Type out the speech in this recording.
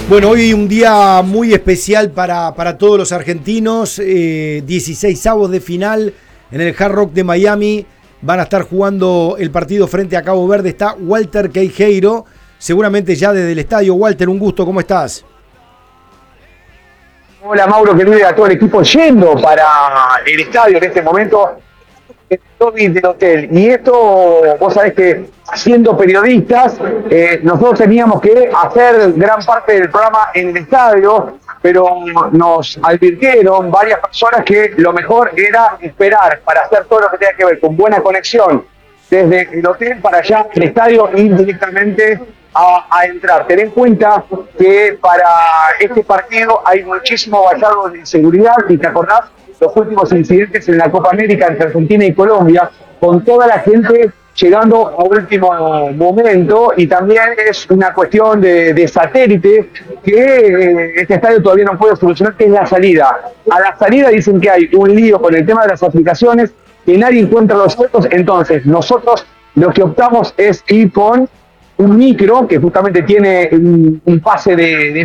Bueno, hoy un día muy especial para todos los argentinos, 16avos de final en el Hard Rock de Miami, van a estar jugando el partido frente a Cabo Verde, está Walter Queijeiro, seguramente ya desde el estadio. Walter, un gusto, ¿cómo estás? Hola Mauro, querido, a todo el equipo yendo para el estadio en este momento, el lobby del hotel. Y esto, vos sabés que siendo periodistas, nosotros teníamos que hacer gran parte del programa en el estadio, pero nos advirtieron varias personas que lo mejor era esperar para hacer todo lo que tenga que ver con buena conexión desde el hotel para allá al estadio e ir directamente a entrar. Ten en cuenta que para este partido hay muchísimo vallado de seguridad y te acordás los últimos incidentes en la Copa América entre Argentina y Colombia, con toda la gente llegando a último momento, y también es una cuestión de satélite que este estadio todavía no puede solucionar, que es la salida. A la salida dicen que hay un lío con el tema de las aplicaciones, que nadie encuentra los datos, entonces nosotros lo que optamos es ir con un micro que justamente tiene un pase de